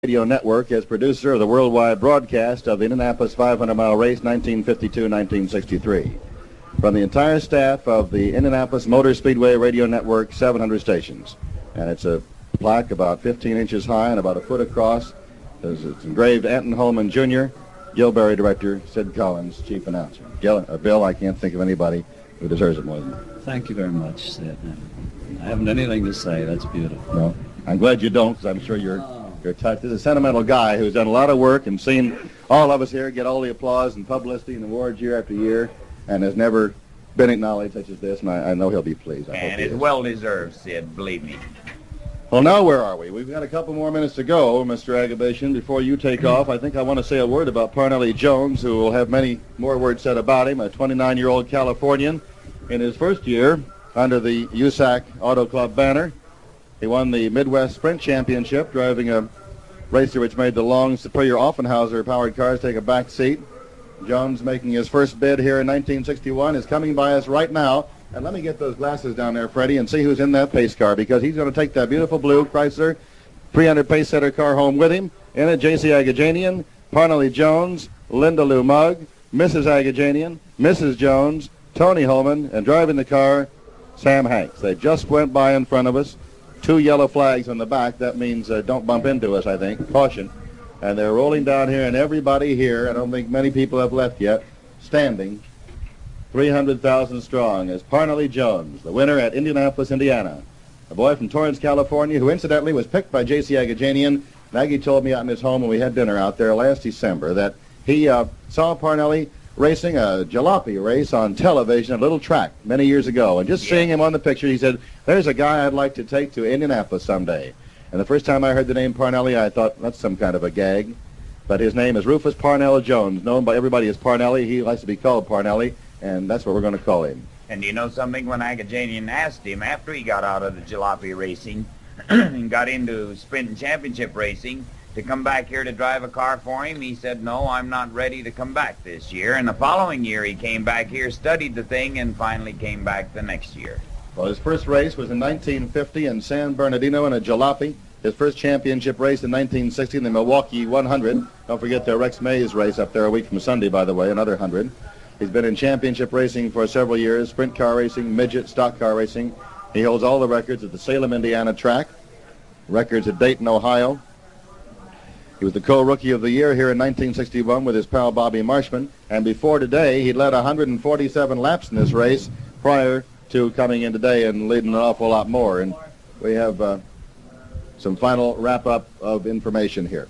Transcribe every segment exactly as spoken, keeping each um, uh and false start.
Radio Network as producer of the worldwide broadcast of the Indianapolis five hundred mile race nineteen fifty-two nineteen sixty-three. From the entire staff of the Indianapolis Motor Speedway Radio Network, seven hundred stations. And it's a plaque about fifteen inches high and about a foot across. It's engraved Anton Holman Junior, Gilberry director, Sid Collins, chief announcer. Gil, uh, Bill, I can't think of anybody who deserves it more than that. Thank you very much, Sid. I haven't anything to say. That's beautiful. No, I'm glad you don't, because I'm sure you're... You're touched. This is a sentimental guy who's done a lot of work and seen all of us here get all the applause and publicity and awards year after year, and has never been acknowledged such as this, and I, I know he'll be pleased. I and it's well deserved, Sid, believe me. Well, now where are we? We've got a couple more minutes to go, Mister Agabashian. Before you take off, I think I want to say a word about Parnelli Jones, who will have many more words said about him, a twenty-nine-year-old Californian. In his first year under the U S A C Auto Club banner, he won the Midwest Sprint Championship, driving a racer which made the long Superior Offenhauser-powered cars take a back seat. Jones, making his first bid here in nineteen sixty-one, is coming by us right now. And let me get those glasses down there, Freddie, and see who's in that pace car, because he's going to take that beautiful blue Chrysler three hundred pace setter car home with him. In it, J C Agajanian, Parnelli Jones, Linda Lou Mugg, Missus Agajanian, Missus Jones, Tony Holman, and driving the car, Sam Hanks. They just went by in front of us. Two yellow flags on the back. That means uh, don't bump into us, I think. Caution. And they're rolling down here, and everybody here, I don't think many people have left yet, standing, three hundred thousand strong, as Parnelli Jones, the winner at Indianapolis, Indiana. A boy from Torrance, California, who incidentally was picked by J C Agajanian. Maggie told me out in his home when we had dinner out there last December that he uh, saw Parnelli racing a jalopy race on television at a little track many years ago. And just yeah. seeing him on the picture, he said, there's a guy I'd like to take to Indianapolis someday. And the first time I heard the name Parnelli, I thought, that's some kind of a gag. But his name is Rufus Parnell Jones, known by everybody as Parnelli. He likes to be called Parnelli, and that's what we're going to call him. And you know something? When Agajanian asked him, after he got out of the jalopy racing and got into sprint and championship racing, to come back here to drive a car for him, he said, no, I'm not ready to come back this year. And the following year he came back here, studied the thing, and finally came back the next year. Well, his first race was in nineteen fifty in San Bernardino in a jalopy. His first championship race in nineteen sixty in the Milwaukee one hundred. Don't forget the Rex Mays race up there a week from Sunday, by the way, another one hundred. He's been in championship racing for several years, sprint car racing, midget, stock car racing. He holds all the records at the Salem, Indiana track, records at Dayton, Ohio. He was the co-rookie of the year here in nineteen sixty-one with his pal Bobby Marshman. And before today, he'd led one hundred forty-seven laps in this race prior to coming in today and leading an awful lot more. And we have uh, some final wrap-up of information here.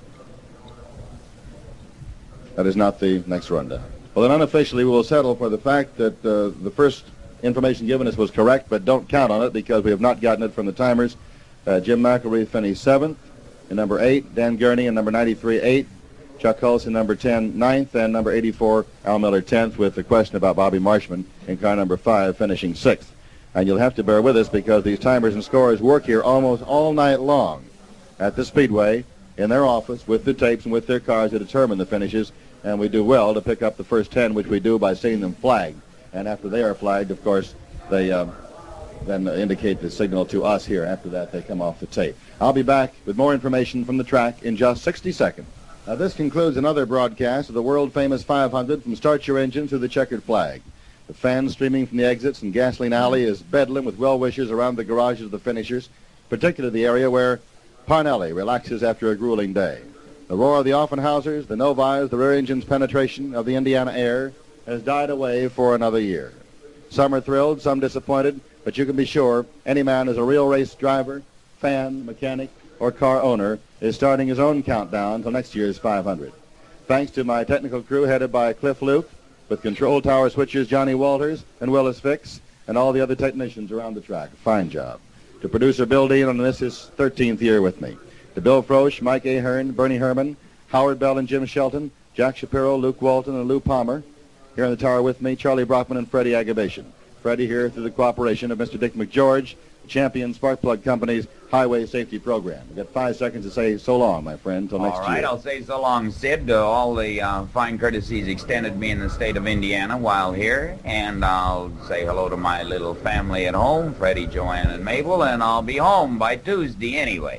That is not the next rundown. Well, then unofficially, we will settle for the fact that uh, the first information given us was correct, but don't count on it because we have not gotten it from the timers. Uh, Jim McElreath finished seventh. In number eight, Dan Gurney, and number ninety-three, eighth. Chuck Hulse, number ten, ninth, and number eighty-four, Al Miller, tenth, with the question about Bobby Marshman in car number five, finishing sixth. And you'll have to bear with us because these timers and scorers work here almost all night long at the Speedway, in their office, with the tapes and with their cars to determine the finishes, and we do well to pick up the first ten, which we do by seeing them flagged. And after they are flagged, of course, they uh, then indicate the signal to us here. After that, they come off the tape. I'll be back with more information from the track in just sixty seconds. Now, this concludes another broadcast of the world-famous five hundred from Start Your Engine to the Checkered Flag. The fans streaming from the exits and Gasoline Alley is bedlam with well-wishers around the garages of the finishers, particularly the area where Parnelli relaxes after a grueling day. The roar of the Offenhausers, the Novis, the rear engine's penetration of the Indiana air has died away for another year. Some are thrilled, some disappointed, but you can be sure any man who's a real race driver, fan, mechanic, or car owner is starting his own countdown until next year's five hundred. Thanks to my technical crew headed by Cliff Luke, with control tower switchers Johnny Walters and Willis Fix, and all the other technicians around the track. Fine job. To producer Bill Dean on this his thirteenth year with me. To Bill Frosch, Mike Ahern, Bernie Herman, Howard Bell and Jim Shelton, Jack Shapiro, Luke Walton, and Lou Palmer. Here in the tower with me, Charlie Brockman and Freddie Agabashian. Freddie here through the cooperation of Mister Dick McGeorge, Champion Spark Plug Company's Highway Safety Program. We've got five seconds to say so long, my friend, till next year. All right, I'll say so long, Sid, to all the uh, fine courtesies extended me in the state of Indiana while here. And I'll say hello to my little family at home, Freddie, Joanne, and Mabel, and I'll be home by Tuesday anyway.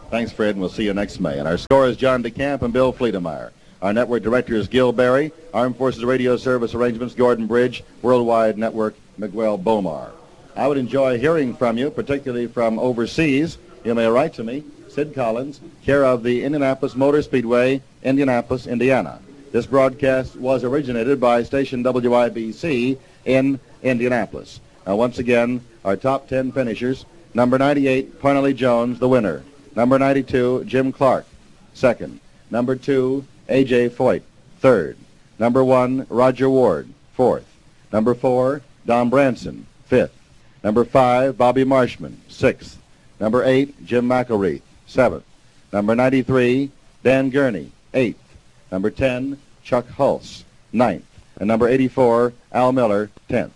Thanks, Fred, and we'll see you next May. And our score is John DeCamp and Bill Fleetemeyer. Our network director is Gil Berry. Armed Forces Radio Service Arrangements, Gordon Bridge. Worldwide Network, Miguel Bomar. I would enjoy hearing from you, particularly from overseas. You may write to me, Sid Collins, care of the Indianapolis Motor Speedway, Indianapolis, Indiana. This broadcast was originated by station W I B C in Indianapolis. Now, once again, our top ten finishers. Number ninety-eight, Parnelly Jones, the winner. Number ninety-two, Jim Clark, second. Number two, A J Foyt, third. Number one, Roger Ward, fourth. Number four, Don Branson, fifth. Number five, Bobby Marshman, sixth. Number eight, Jim McElreath, seventh. Number ninety-three, Dan Gurney, eighth. Number ten, Chuck Hulse, ninth. And number eighty-four, Al Miller, tenth.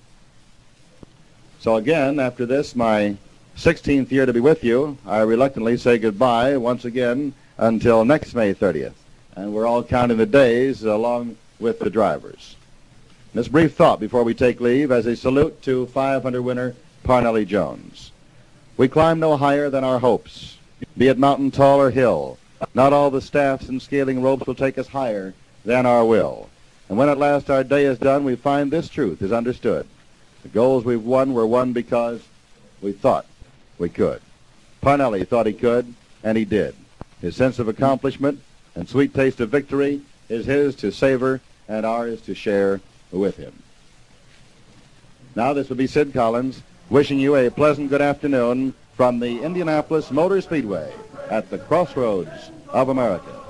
So again, after this, my sixteenth year to be with you, I reluctantly say goodbye once again until next May thirtieth. And we're all counting the days along with the drivers. This brief thought before we take leave as a salute to five hundred winner Parnelly Jones. We climb no higher than our hopes, be it mountain, tall, or hill. Not all the staffs and scaling ropes will take us higher than our will. And when at last our day is done, we find this truth is understood. The goals we've won were won because we thought we could. Parnelly thought he could, and he did. His sense of accomplishment and sweet taste of victory is his to savor and ours to share with him. Now this will be Sid Collins wishing you a pleasant good afternoon from the Indianapolis Motor Speedway at the crossroads of America.